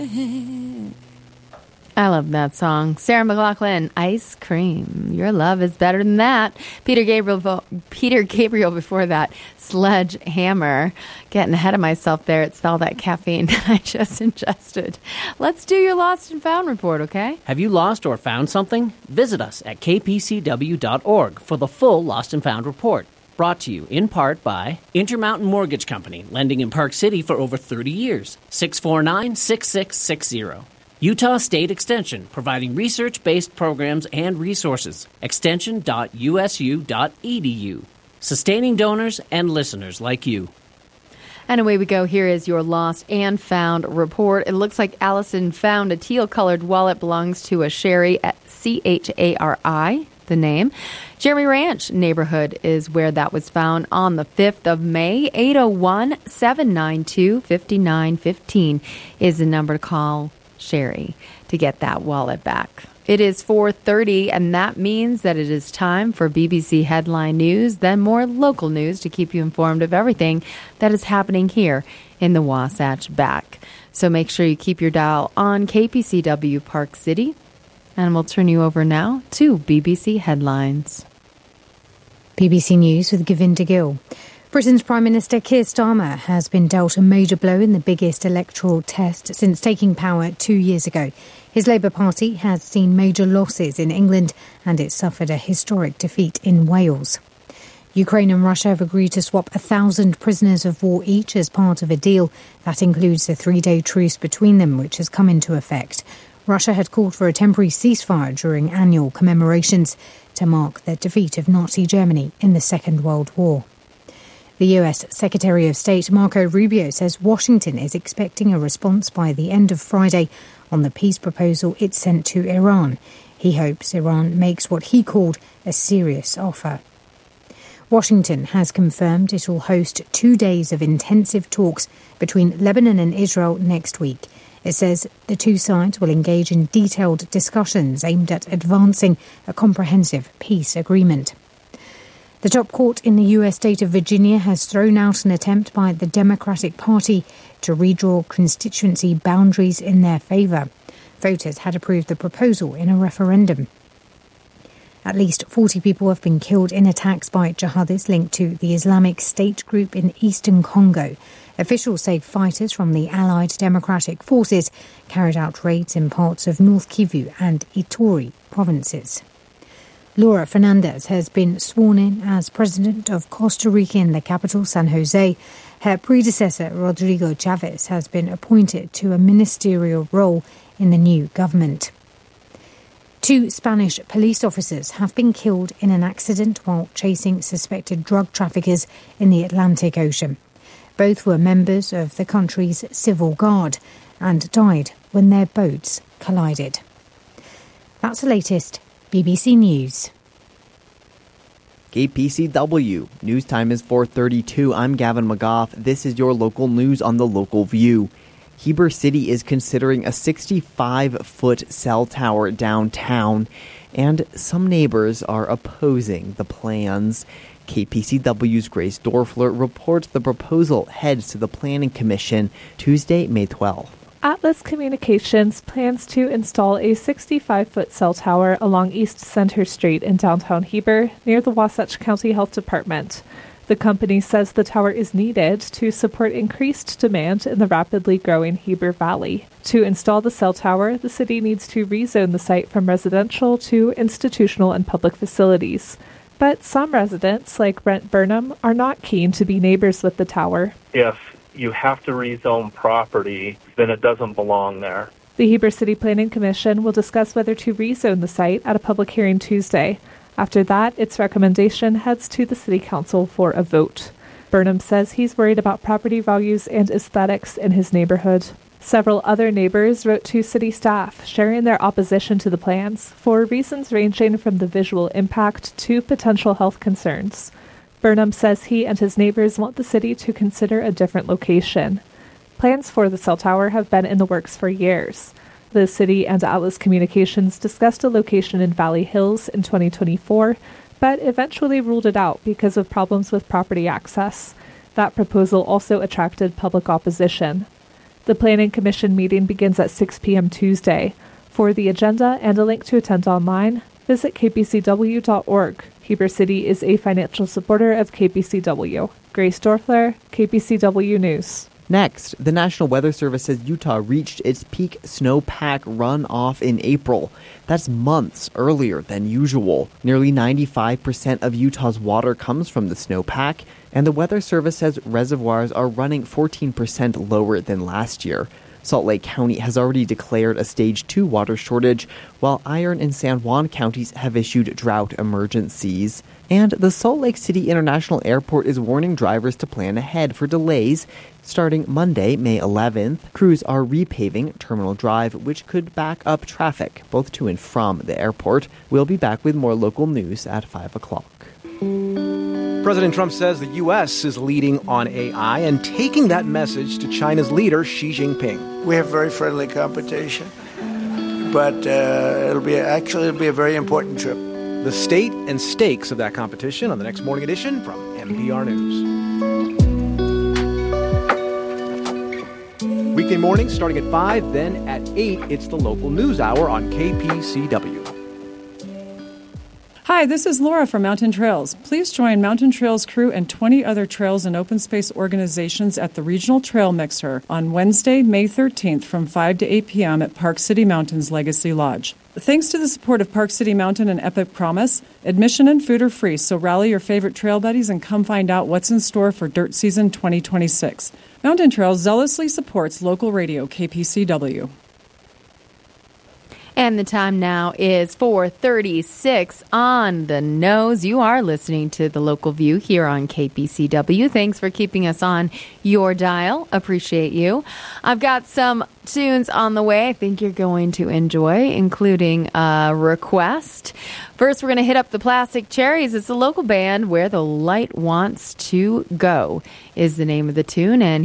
I love that song. Sarah McLachlan, Ice Cream. Your love is better than that. Peter Gabriel before that, Sledgehammer. Getting ahead of myself there. It's all that caffeine I just ingested. Let's do your lost and found report, okay? Have you lost or found something? Visit us at kpcw.org for the full lost and found report. Brought to you in part by Intermountain Mortgage Company, lending in Park City for over 30 years. 649-6660. Utah State Extension, providing research-based programs and resources. Extension.usu.edu. Sustaining donors and listeners like you. And away we go. Here is your lost and found report. It looks like Allison found a teal-colored wallet belongs to a Sherry at Chari, the name. Jeremy Ranch neighborhood is where that was found on the 5th of May. 801-792-5915 is the number to call Sherry to get that wallet back. It is 4:30, and that means that it is time for BBC Headline News, then more local news to keep you informed of everything that is happening here in the Wasatch Back. So make sure you keep your dial on KPCW Park City, and we'll turn you over now to BBC Headlines. BBC News with Govinda Gill. Britain's Prime Minister Keir Starmer has been dealt a major blow in the biggest electoral test since taking power 2 years ago. His Labour Party has seen major losses in England and it suffered a historic defeat in Wales. Ukraine and Russia have agreed to swap 1,000 prisoners of war each as part of a deal that includes a 3-day truce between them, which has come into effect. Russia had called for a temporary ceasefire during annual commemorations to mark the defeat of Nazi Germany in the Second World War. The US Secretary of State Marco Rubio says Washington is expecting a response by the end of Friday on the peace proposal it sent to Iran. He hopes Iran makes what he called a serious offer. Washington has confirmed it will host 2 days of intensive talks between Lebanon and Israel next week. It says the two sides will engage in detailed discussions aimed at advancing a comprehensive peace agreement. The top court in the U.S. state of Virginia has thrown out an attempt by the Democratic Party to redraw constituency boundaries in their favour. Voters had approved the proposal in a referendum. At least 40 people have been killed in attacks by jihadis linked to the Islamic State group in eastern Congo. Officials say fighters from the Allied Democratic Forces carried out raids in parts of North Kivu and Ituri provinces. Laura Fernandez has been sworn in as president of Costa Rica in the capital, San Jose. Her predecessor, Rodrigo Chavez, has been appointed to a ministerial role in the new government. 2 Spanish police officers have been killed in an accident while chasing suspected drug traffickers in the Atlantic Ocean. Both were members of the country's civil guard and died when their boats collided. That's the latest. BBC News. KPCW. News time is 4:32. I'm Gavin McGough. This is your local news on the Local View. Heber City is considering a 65-foot cell tower downtown, and some neighbors are opposing the plans. KPCW's Grace Dorfler reports the proposal heads to the Planning Commission Tuesday, May 12th. Atlas Communications plans to install a 65-foot cell tower along East Center Street in downtown Heber, near the Wasatch County Health Department. The company says the tower is needed to support increased demand in the rapidly growing Heber Valley. To install the cell tower, the city needs to rezone the site from residential to institutional and public facilities. But some residents, like Brent Burnham, are not keen to be neighbors with the tower. If you have to rezone property, then it doesn't belong there. The Heber City Planning Commission will discuss whether to rezone the site at a public hearing Tuesday. After that, its recommendation heads to the City Council for a vote. Burnham says he's worried about property values and aesthetics in his neighborhood. Several other neighbors wrote to city staff, sharing their opposition to the plans for reasons ranging from the visual impact to potential health concerns. Burnham says he and his neighbors want the city to consider a different location. Plans for the cell tower have been in the works for years. The city and Atlas Communications discussed a location in Valley Hills in 2024, but eventually ruled it out because of problems with property access. That proposal also attracted public opposition. The Planning Commission meeting begins at 6 p.m. Tuesday. For the agenda and a link to attend online, visit kpcw.org. Heber City is a financial supporter of KPCW. Grace Dorfler, KPCW News. Next, the National Weather Service says Utah reached its peak snowpack runoff in April. That's months earlier than usual. Nearly 95% of Utah's water comes from the snowpack, and the Weather Service says reservoirs are running 14% lower than last year. Salt Lake County has already declared a Stage 2 water shortage, while Iron and San Juan counties have issued drought emergencies. And the Salt Lake City International Airport is warning drivers to plan ahead for delays. Starting Monday, May 11th, crews are repaving Terminal Drive, which could back up traffic, both to and from the airport. We'll be back with more local news at 5 o'clock. President Trump says the U.S. is leading on AI and taking that message to China's leader, Xi Jinping. We have very friendly competition, but it'll be a very important trip. The state and stakes of that competition on the next Morning Edition from NPR News. Weekday mornings starting at 5, then at 8, it's the local news hour on KPCW. Hi, this is Laura from Mountain Trails. Please join Mountain Trails crew and 20 other trails and open space organizations at the Regional Trail Mixer on Wednesday, May 13th from 5 to 8 p.m. at Park City Mountain's Legacy Lodge. Thanks to the support of Park City Mountain and Epic Promise, admission and food are free, so rally your favorite trail buddies and come find out what's in store for Dirt Season 2026. Mountain Trails zealously supports local radio KPCW. And the time now is 4:36 on the nose. You are listening to The Local View here on KPCW. Thanks for keeping us on your dial. Appreciate you. I've got some tunes on the way I think you're going to enjoy, including a request. First, we're going to hit up the Plastic Cherries. It's a local band. Where the Light Wants to Go is the name of the tune. And